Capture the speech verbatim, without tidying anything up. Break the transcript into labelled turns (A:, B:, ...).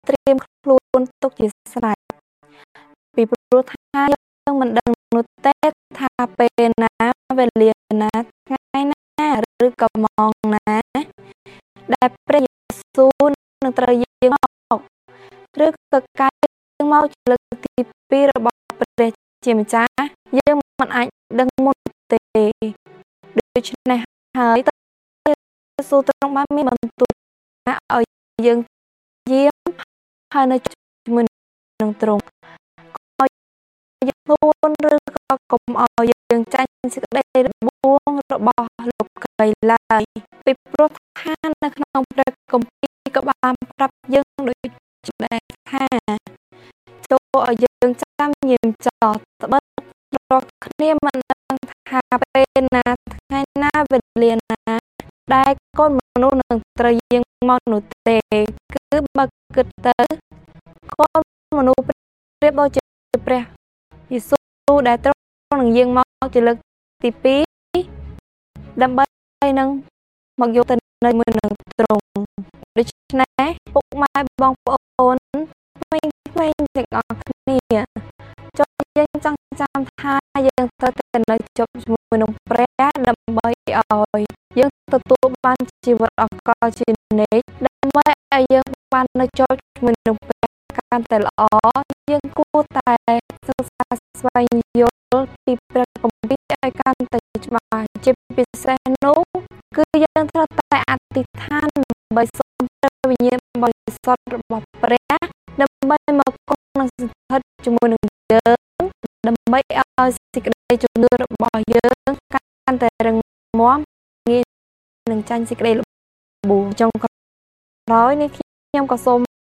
A: ត្រៀមខ្លួនទុកជាស្រេចពីព្រោះថាយើងមិនដឹងនោះទេថាពេលណាវេលាណាថ្ងៃណាឬក៏ម៉ោងណាដែលព្រះយេស៊ូវនឹងត្រូវយាងមកឬក៏កាយយាងមកជាលើកទីពីររបស់ព្រះជាម្ចាស់យើងមិនអាចដឹងមុនទេដូច្នេះហើយតើយេស៊ូវទ្រង់បានមានបន្ទូលឲ្យយើងយាមហើយនៅជាមួយនឹងទ្រង់ឲ្យយើងខ្លួនឬក៏កុំឲ្យយើងចាញ់សេចក្តីរបួងរបស់លោកកៃឡើយពីព្រោះថានៅក្នុងព្រះគម្ពីរក៏បានប្រាប់យើងដូចដែរថាចូលឲ្យយើងចាំយាមចោលត្បិតរាល់គ្នាមិនដឹងថាពេលណាថ្ងៃណាវេលាណាដែលកូនមនុស្សនឹងត្រូវយាងមកនោះទេគឺបើគិតទៅកូនមនុស្សប្រៀបដូចជាព្រះយេស៊ូវដែលទ្រង់នឹងយាងមកជាលើកទីពីរដើម្បីនឹងមកយកទៅនៅមួយនឹងទ្រង់ដូច្នេះពុកម៉ែបងប្អូនក្មេងៗទាំងអស់គ្នាចូលយើងចង់ចាំថាយើងត្រូវតែនៅជាប់ជាមួយនឹងព្រះដើម្បីឲ្យយើងទទួលបានជីវិតអកលជានិច្ចដើម្បីឲ្យយើងបាននៅជាប់ជាមួយនឹងព្រះកាន់តែល្អយើងគួរតែសិក្សាស្វែងយល់ពីព្រះគម្ពីរឲ្យកាន់តែច្បាស់ជាពិសេសនោះគឺយើងត្រូវតែអធិដ្ឋានដើម្បីសូមព្រះវិញ្ញាណបរិសុទ្ធរបស់ព្រះដើម្បីមកគង់និងស្ថិតជាមួយនឹងយើងដើម្បីឲ្យសេចក្តីជំនឿរបស់យើងកាន់តែរឹងមាំងាយនឹងចាញ់សេចក្តីល្បួងចុងក្រោយនេះខ្ញុំក៏សូម